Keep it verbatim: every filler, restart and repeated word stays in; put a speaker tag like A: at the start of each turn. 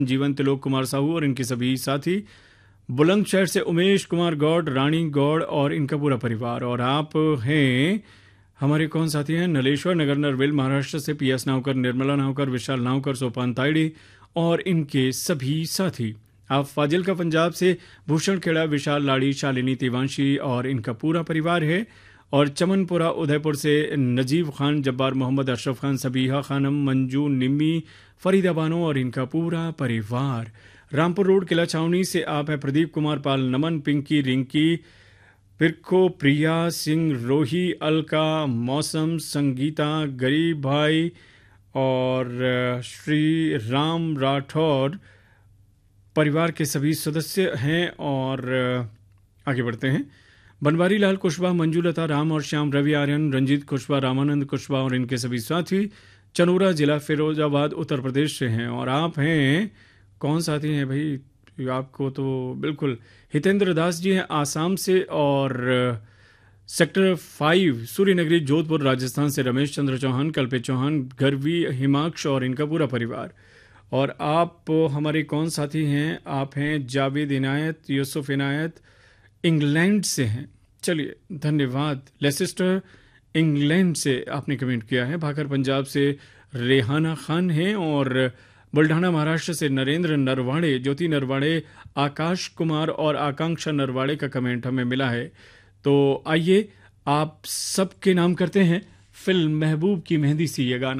A: जीवन त्रिलोक कुमार साहू और इनके सभी साथी, बुलंदशहर से उमेश कुमार गौड़, रानी गौड़ और इनका पूरा परिवार। और आप हैं हमारे कौन साथी हैं, नलेश्वर नगर नरवेल महाराष्ट्र से पी एस नावकर, निर्मला नावकर, विशाल नावकर, सोपान ताइडी और इनके सभी साथी। आप फाजिल्का पंजाब से भूषण खेड़ा, विशाल लाड़ी, शालिनी तिवांशी और इनका पूरा परिवार है। और चमनपुरा उदयपुर से नजीब खान, जब्बार मोहम्मद, अशरफ खान, सबीहा खानम, मंजू, निम्मी, फरीदा बानो और इनका पूरा परिवार। रामपुर रोड किला छावनी से आप हैं प्रदीप कुमार पाल, नमन, पिंकी, रिंकी, पिरको, प्रिया सिंह, रोही, अलका, मौसम, संगीता, गरीब भाई और श्री राम राठौर परिवार के सभी सदस्य हैं। और आगे बढ़ते हैं। बनवारी लाल कुशवाहा, मंजूलता राम और श्याम, रवि आर्यन, रंजीत कुशवाहा, रामानंद कुशवाहा और इनके सभी साथी चनूरा जिला फिरोजाबाद उत्तर प्रदेश से हैं। और आप हैं कौन साथी हैं भाई, आपको तो बिल्कुल हितेंद्र दास जी हैं आसाम से। और सेक्टर फाइव सूर्यनगरी जोधपुर राजस्थान से रमेश चंद्र चौहान, कल्पित चौहान, गर्वी, हिमाक्ष और इनका पूरा परिवार। और आप हमारे कौन साथी हैं, आप हैं जावेद इनायत, यूसुफ इनायत, इंग्लैंड से हैं। चलिए धन्यवाद। लेसेस्टर इंग्लैंड से आपने कमेंट किया है। भाकर पंजाब से रेहाना खान हैं। और बुल्ढाना महाराष्ट्र से नरेंद्र नरवाड़े, ज्योति नरवाड़े, आकाश कुमार और आकांक्षा नरवाड़े का कमेंट हमें मिला है। तो आइए आप सबके नाम करते हैं फिल्म महबूब की मेहंदी सी ये गाना।